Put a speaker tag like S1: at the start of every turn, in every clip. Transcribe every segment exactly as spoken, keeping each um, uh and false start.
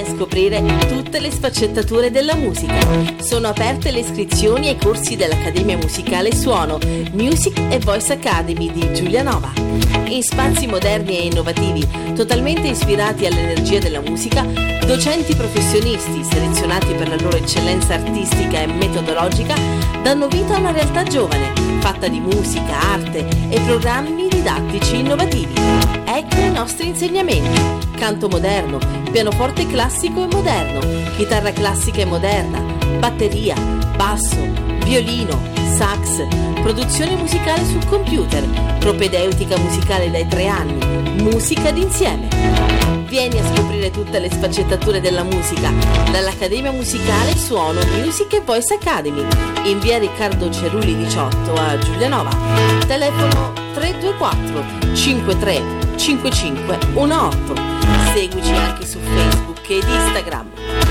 S1: Scoprire tutte le sfaccettature della musica. Sono aperte le iscrizioni ai corsi dell'Accademia Musicale Suono, Music e Voice Academy di Giulianova. In spazi moderni e innovativi, totalmente ispirati all'energia della musica, docenti professionisti selezionati per la loro eccellenza artistica e metodologica danno vita a una realtà giovane, fatta di musica, arte e programmi didattici innovativi. Ecco i nostri insegnamenti: canto moderno, pianoforte classico e moderno, chitarra classica e moderna, batteria, basso, violino, sax, produzione musicale sul computer, propedeutica musicale dai tre anni, musica d'insieme. Vieni a scoprire tutte le sfaccettature della musica dall'Accademia Musicale Suono, Music e Voice Academy in via Riccardo Cerulli diciotto a Giulianova. Telefono tre due quattro cinque tre cinque cinque uno otto. Seguici anche su Facebook ed Instagram.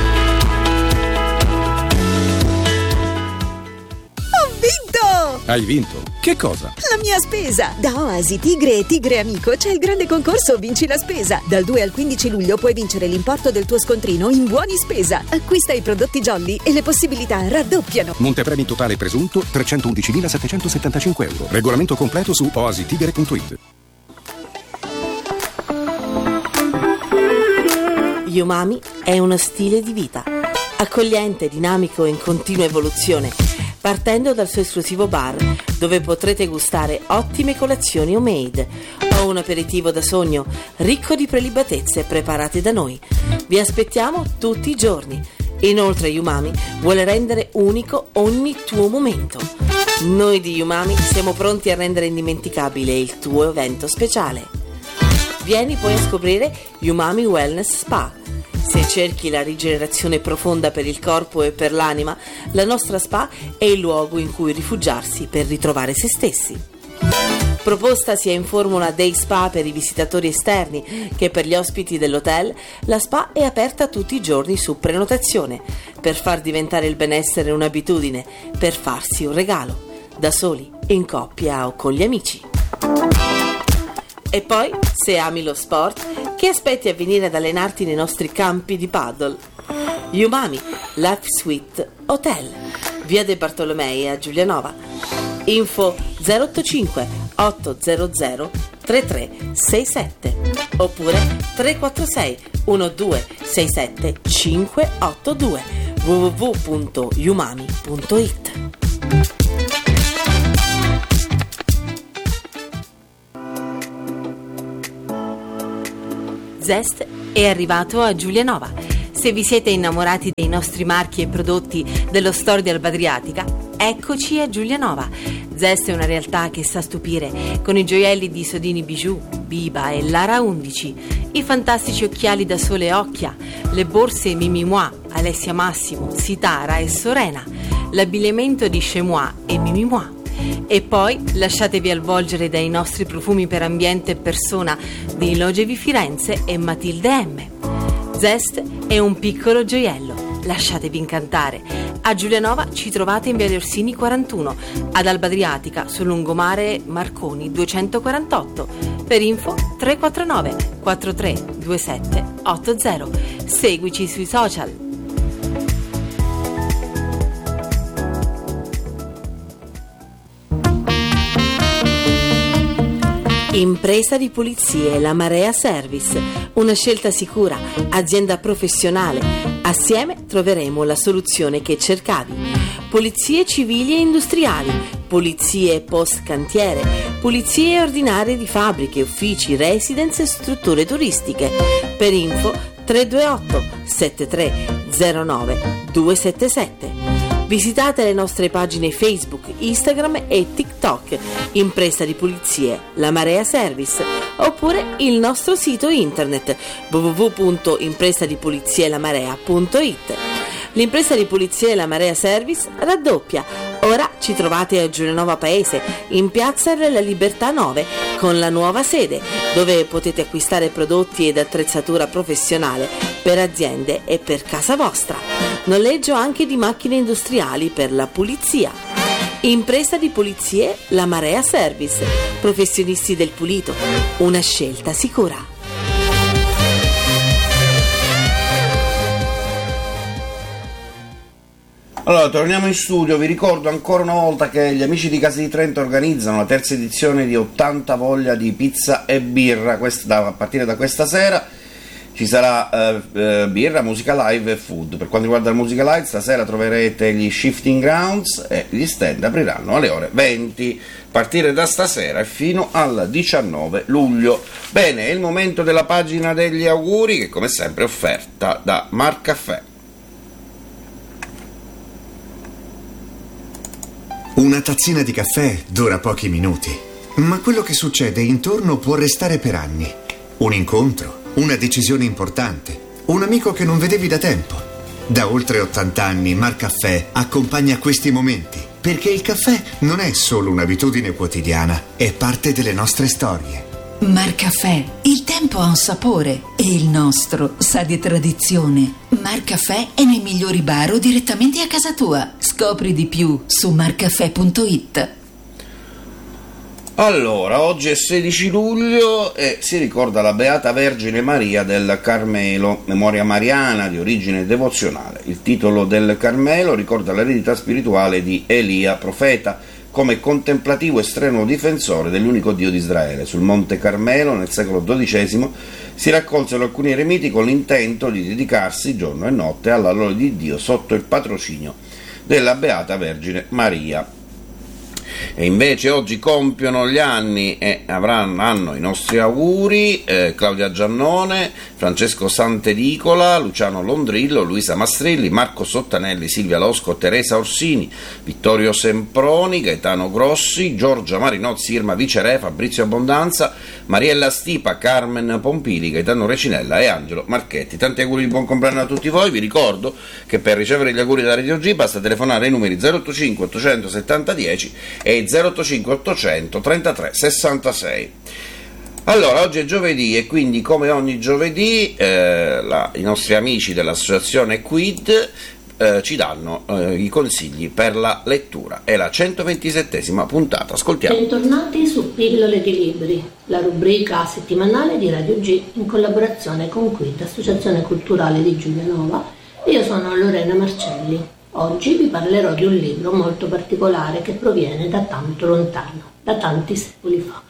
S2: Ho vinto!
S3: Hai vinto? Che cosa?
S2: La mia spesa! Da Oasi Tigre e Tigre Amico c'è il grande concorso Vinci la Spesa. Dal due al quindici luglio puoi vincere l'importo del tuo scontrino in buoni spesa. Acquista i prodotti Jolly e le possibilità raddoppiano.
S3: Montepremi totale presunto trecentoundicimilasettecentosettantacinque euro. Regolamento completo su oasitigre punto it.
S1: Umami è uno stile di vita, accogliente, dinamico e in continua evoluzione, partendo dal suo esclusivo bar, dove potrete gustare ottime colazioni homemade o un aperitivo da sogno ricco di prelibatezze preparate da noi. Vi aspettiamo tutti i giorni. Inoltre Umami vuole rendere unico ogni tuo momento. Noi di Umami siamo pronti a rendere indimenticabile il tuo evento speciale. Vieni poi a scoprire Umami Wellness Spa. Se cerchi la rigenerazione profonda per il corpo e per l'anima, la nostra spa è il luogo in cui rifugiarsi per ritrovare se stessi. Proposta sia in formula day spa per i visitatori esterni che per gli ospiti dell'hotel, la spa è aperta tutti i giorni su prenotazione, per far diventare il benessere un'abitudine, per farsi un regalo, da soli, in coppia o con gli amici. E poi, se ami lo sport, che aspetti a venire ad allenarti nei nostri campi di paddle? Umami Life Suite Hotel, via De Bartolomei a Giulianova. Info zero otto cinque otto zero zero tre tre sei sette oppure tre quattro sei uno due sei sette cinque otto due w w w punto umami punto it. Zest è arrivato a Giulianova. Se vi siete innamorati dei nostri marchi e prodotti dello store di Alba Adriatica, eccoci a Giulianova. Zest è una realtà che sa stupire con i gioielli di Sodini Bijou, Biba e Lara undici, i fantastici occhiali da sole e Occhia, le borse Mimi Moi, Alessia Massimo, Sitara e Sorena, l'abbigliamento di Chez Moi e Mimi Moi. E poi lasciatevi avvolgere dai nostri profumi per ambiente e persona di Logevi Firenze e Matilde M. Zest è un piccolo gioiello, lasciatevi incantare. A Giulianova ci trovate in Viale Orsini quarantuno, ad Alba Adriatica sul lungomare Marconi duecentoquarantotto. Per info tre quattro nove quattro tre due sette otto zero. Seguici sui social. Impresa di pulizie La Marea Service, una scelta sicura, azienda professionale. Assieme troveremo la soluzione che cercavi. Pulizie civili e industriali, pulizie post cantiere, pulizie ordinarie di fabbriche, uffici, residence e strutture turistiche. Per info tre due otto sette tre zero nove due sette sette. Visitate le nostre pagine Facebook, Instagram e TikTok, Impresa di Pulizie La Marea Service, oppure il nostro sito internet w w w punto impresa di pulizie la marea punto it. L'impresa di pulizie La Marea Service raddoppia. Ora ci trovate a Giulianova Paese, in piazza della Libertà nove, con la nuova sede, dove potete acquistare prodotti ed attrezzatura professionale per aziende e per casa vostra. Noleggio anche di macchine industriali per la pulizia. Impresa di pulizie La Marea Service, professionisti del pulito, una scelta sicura.
S4: Allora, torniamo in studio. Vi ricordo ancora una volta che gli amici di Casa di Trento organizzano la terza edizione di ottanta voglia di pizza e birra. Questa, a partire da questa sera ci sarà eh, eh, birra, musica live e food. Per quanto riguarda la musica live, stasera troverete gli Shifting Grounds e gli stand apriranno alle ore venti, a partire da stasera e fino al diciannove luglio. Bene, è il momento della pagina degli auguri, che come sempre è offerta da Mar Caffè.
S5: Una tazzina di caffè dura pochi minuti, ma quello che succede intorno può restare per anni. Un incontro, una decisione importante, un amico che non vedevi da tempo. Da oltre ottanta anni Mar Caffè accompagna questi momenti, perché il caffè non è solo un'abitudine quotidiana, è parte delle nostre storie.
S6: Mar Caffè, il tempo ha un sapore e il nostro sa di tradizione. Mar Caffè è nei migliori bar o direttamente a casa tua. Scopri di più su marcaffè punto it.
S4: Allora, oggi è sedici luglio e si ricorda la Beata Vergine Maria del Carmelo, memoria mariana di origine devozionale. Il titolo del Carmelo ricorda l'eredità spirituale di Elia, profeta, come contemplativo e strenuo difensore dell'unico Dio di Israele. Sul Monte Carmelo, nel secolo dodicesimo, si raccolsero alcuni eremiti con l'intento di dedicarsi giorno e notte alla lode di Dio sotto il patrocinio della Beata Vergine Maria. E invece oggi compiono gli anni e avranno hanno i nostri auguri eh, Claudia Giannone, Francesco Sant'Edicola, Luciano Londrillo, Luisa Mastrilli, Marco Sottanelli, Silvia Losco, Teresa Orsini, Vittorio Semproni, Gaetano Grossi, Giorgia Marinozzi, Irma Viceré, Fabrizio Abbondanza, Mariella Stipa, Carmen Pompili, Gaetano Recinella e Angelo Marchetti. Tanti auguri di buon compleanno a tutti voi. Vi ricordo che per ricevere gli auguri da Radio G basta telefonare ai numeri zero ottocinque ottocentosettanta dieci e zero ottocinque ottocento trentatré sessantasei. Allora, oggi è giovedì e quindi come ogni giovedì eh, la, i nostri amici dell'associazione Quid eh, ci danno eh, i consigli per la lettura. È la centoventisettesima puntata, ascoltiamo.
S7: Bentornati su Pillole di Libri, la rubrica settimanale di Radio G in collaborazione con Quid, Associazione Culturale di Giulianova. Io sono Lorena Marcelli. Oggi vi parlerò di un libro molto particolare che proviene da tanto lontano, da tanti secoli fa.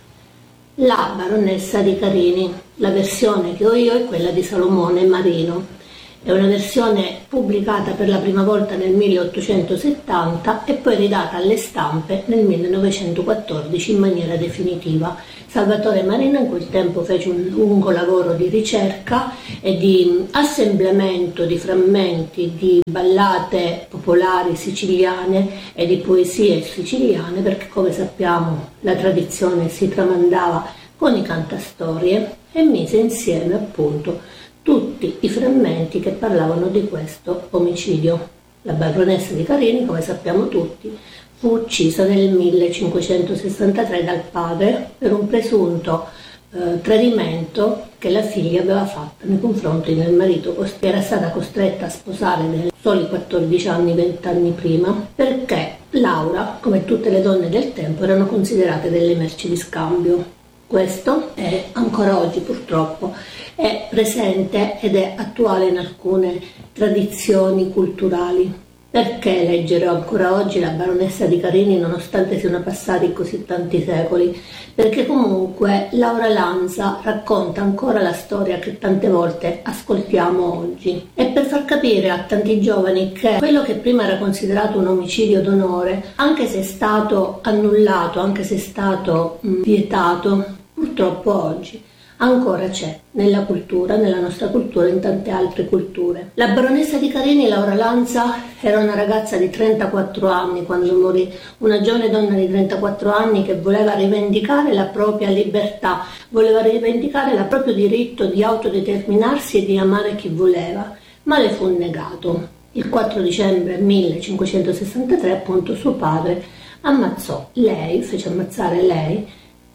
S7: La Baronessa di Carini. La versione che ho io è quella di Salomone Marino. È una versione pubblicata per la prima volta nel milleottocentosettanta e poi ridata alle stampe nel millenovecentoquattordici in maniera definitiva. Salvatore Marino in quel tempo fece un lungo lavoro di ricerca e di assemblamento di frammenti di ballate popolari siciliane e di poesie siciliane, perché come sappiamo la tradizione si tramandava con i cantastorie, e mise insieme appunto tutti i frammenti che parlavano di questo omicidio. La Baronessa di Carini, come sappiamo tutti, fu uccisa nel millecinquecentosessantatré dal padre per un presunto eh, tradimento che la figlia aveva fatto nei confronti del marito, che era stata costretta a sposare nei soli quattordici anni, venti anni prima, perché Laura, come tutte le donne del tempo, erano considerate delle merci di scambio. Questo è ancora oggi purtroppo è presente ed è attuale in alcune tradizioni culturali. Perché leggere ancora oggi la Baronessa di Carini nonostante siano passati così tanti secoli? Perché comunque Laura Lanza racconta ancora la storia che tante volte ascoltiamo oggi. E per far capire a tanti giovani che quello che prima era considerato un omicidio d'onore, anche se è stato annullato, anche se è stato mh, vietato, purtroppo oggi ancora c'è nella cultura, nella nostra cultura e in tante altre culture. La Baronessa di Carini, Laura Lanza, era una ragazza di trentaquattro anni quando morì, una giovane donna di trentaquattro anni che voleva rivendicare la propria libertà, voleva rivendicare il proprio diritto di autodeterminarsi e di amare chi voleva, ma le fu negato. Il quattro dicembre millecinquecentosessantatré, appunto, suo padre ammazzò lei, fece ammazzare lei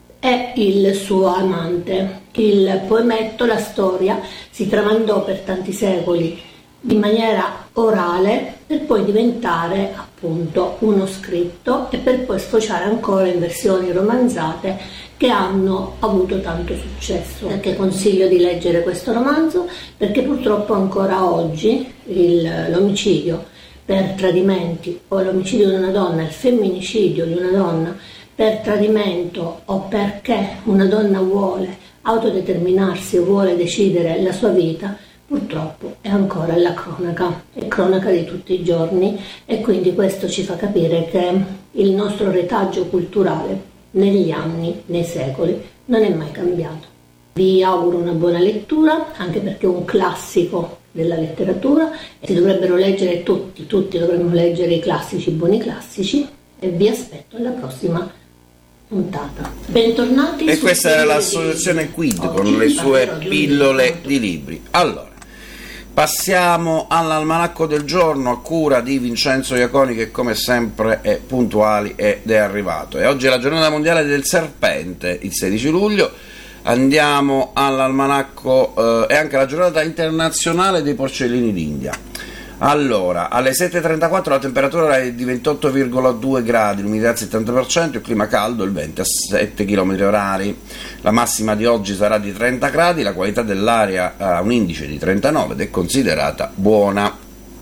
S7: e il suo amante. Il poemetto, la storia, si tramandò per tanti secoli in maniera orale per poi diventare appunto uno scritto e per poi sfociare ancora in versioni romanzate che hanno avuto tanto successo. Perché consiglio di leggere questo romanzo? Perché purtroppo ancora oggi il, l'omicidio per tradimenti, o l'omicidio di una donna, il femminicidio di una donna per tradimento o perché una donna vuole autodeterminarsi o vuole decidere la sua vita, purtroppo è ancora la cronaca, è cronaca di tutti i giorni, e quindi questo ci fa capire che il nostro retaggio culturale negli anni, nei secoli, non è mai cambiato. Vi auguro una buona lettura, anche perché è un classico della letteratura e si dovrebbero leggere tutti, tutti dovremmo leggere i classici, i buoni classici, e vi aspetto alla prossima puntata. Bentornati.
S4: E questa era l'associazione Quid con le sue pillole di libri. Allora, passiamo all'almanacco del giorno a cura di Vincenzo Iaconi, che come sempre è puntuale ed è arrivato. E oggi è la giornata mondiale del serpente, il sedici luglio. Andiamo all'almanacco, eh, è anche la giornata internazionale dei porcellini d'India. Allora, alle sette e trentaquattro la temperatura è di ventotto virgola due gradi, l'umidità al settanta per cento, il clima caldo, il vento a sette chilometri orari. La massima di oggi sarà di trenta gradi, la qualità dell'aria ha un indice di trentanove ed è considerata buona.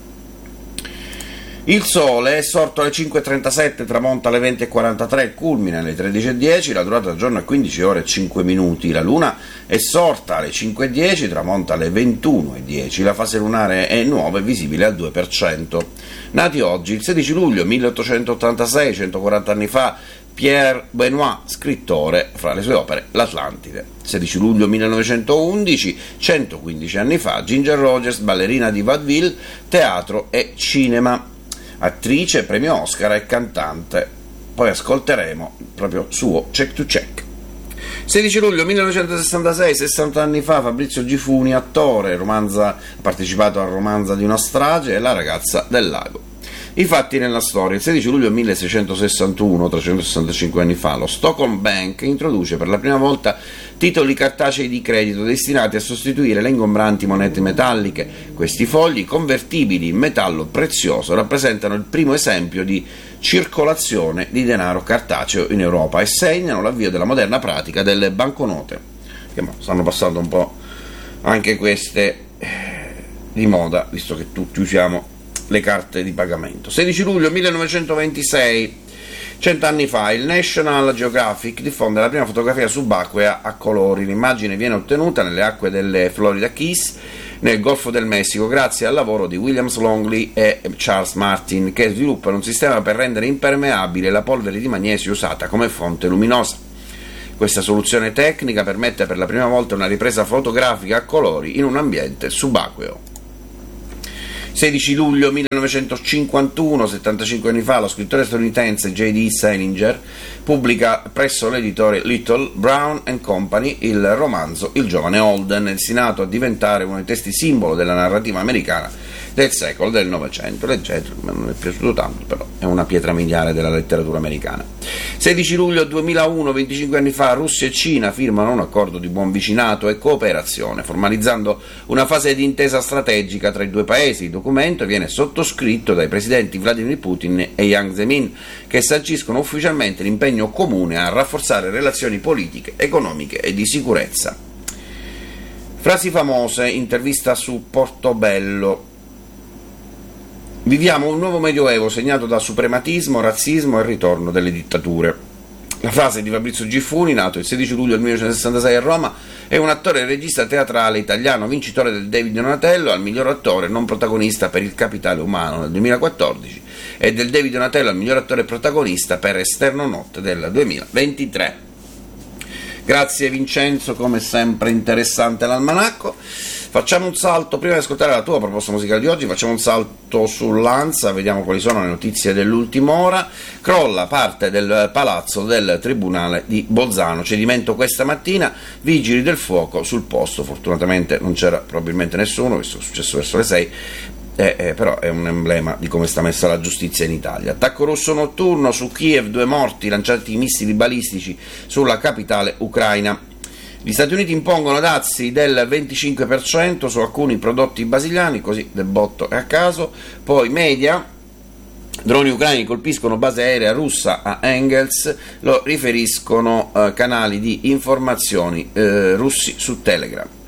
S4: Il sole è sorto alle cinque e trentasette, tramonta alle venti e quarantatré, il culmine alle tredici e dieci, la durata del giorno è quindici ore e cinque minuti. La luna è sorta alle cinque e dieci, tramonta alle ventuno e dieci, la fase lunare è nuova e visibile al due per cento. Nati oggi, il sedici luglio milleottocentottantasei, centoquaranta anni fa, Pierre Benoit, scrittore, fra le sue opere L'Atlantide. sedici luglio millenovecentoundici, centoquindici anni fa, Ginger Rogers, ballerina di vaudeville, teatro e cinema. Attrice, premio Oscar e cantante. Poi ascolteremo proprio suo Check to Check. sedici luglio millenovecentosessantasei, sessanta anni fa, Fabrizio Gifuni, attore, romanza, ha partecipato al Romanza di una strage e La ragazza del lago. I fatti nella storia. Il sedici luglio milleseicentosessantuno, trecentosessantacinque anni fa, lo Stockholm Bank introduce per la prima volta titoli cartacei di credito destinati a sostituire le ingombranti monete metalliche. Questi fogli, convertibili in metallo prezioso, rappresentano il primo esempio di circolazione di denaro cartaceo in Europa e segnano l'avvio della moderna pratica delle banconote, che stanno passando un po' anche queste di moda, visto che tutti usiamo le carte di pagamento. sedici luglio millenovecentoventisei, cent'anni fa, il National Geographic diffonde la prima fotografia subacquea a colori. L'immagine viene ottenuta nelle acque delle Florida Keys, nel Golfo del Messico, grazie al lavoro di Williams Longley e Charles Martin, che sviluppano un sistema per rendere impermeabile la polvere di magnesio usata come fonte luminosa. Questa soluzione tecnica permette per la prima volta una ripresa fotografica a colori in un ambiente subacqueo. sedici luglio millenovecentocinquantuno, settantacinque anni fa, lo scrittore statunitense J D Salinger pubblica presso l'editore Little, Brown and Company il romanzo Il giovane Holden, destinato a diventare uno dei testi simbolo della narrativa americana del secolo del Novecento. Leggetelo, non mi è piaciuto tanto, però è una pietra miliare della letteratura americana. sedici luglio duemilauno, venticinque anni fa, Russia e Cina firmano un accordo di buon vicinato e cooperazione, formalizzando una fase di intesa strategica tra i due paesi. Il documento viene sottoscritto dai presidenti Vladimir Putin e Jiang Zemin, che sanciscono ufficialmente l'impegno comune a rafforzare relazioni politiche, economiche e di sicurezza. Frasi famose, intervista su Portobello. Viviamo un nuovo medioevo segnato da suprematismo, razzismo e il ritorno delle dittature. La frase di Fabrizio Gifuni, nato il sedici luglio millenovecentosessantasei a Roma, è un attore e regista teatrale italiano, vincitore del David Donatello al miglior attore non protagonista per Il capitale umano nel duemilaquattordici e del David Donatello al miglior attore protagonista per Esterno Notte del duemilaventitré. Grazie Vincenzo, come sempre interessante l'almanacco. Facciamo un salto, prima di ascoltare la tua proposta musicale di oggi, facciamo un salto sull'Ansa, vediamo quali sono le notizie dell'ultima ora. Crolla parte del palazzo del Tribunale di Bolzano, cedimento questa mattina, vigili del fuoco sul posto, fortunatamente non c'era probabilmente nessuno, questo è successo verso le sei, eh, eh, però è un emblema di come sta messa la giustizia in Italia. Attacco russo notturno su Kiev, due morti, lanciati i missili balistici sulla capitale ucraina. Gli Stati Uniti impongono dazi del venticinque per cento su alcuni prodotti brasiliani, così del botto e a caso. Poi media, droni ucraini colpiscono base aerea russa a Engels, lo riferiscono eh, canali di informazioni eh, russi su Telegram.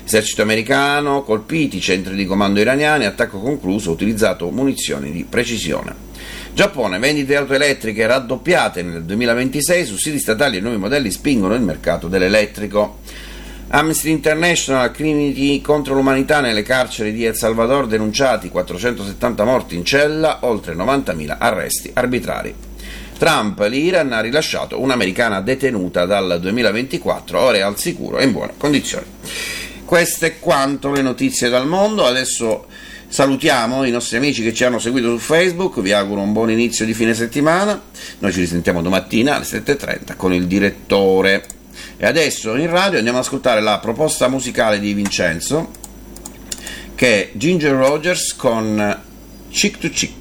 S4: Esercito americano, colpiti, centri di comando iraniani, attacco concluso, utilizzato munizioni di precisione. Giappone, vendite auto elettriche raddoppiate nel duemilaventisei, sussidi statali e nuovi modelli spingono il mercato dell'elettrico. Amnesty International, crimini contro l'umanità nelle carceri di El Salvador denunciati, quattrocentosettanta morti in cella, oltre novantamila arresti arbitrari. Trump, l'Iran ha rilasciato un'americana detenuta dal duemilaventiquattro, ora è al sicuro e in buone condizioni. Queste è quanto le notizie dal mondo. Adesso salutiamo i nostri amici che ci hanno seguito su Facebook, vi auguro un buon inizio di fine settimana, noi ci risentiamo domattina alle sette e trenta con il direttore. E adesso in radio andiamo ad ascoltare la proposta musicale di Vincenzo, che è Ginger Rogers con Chick to Chick.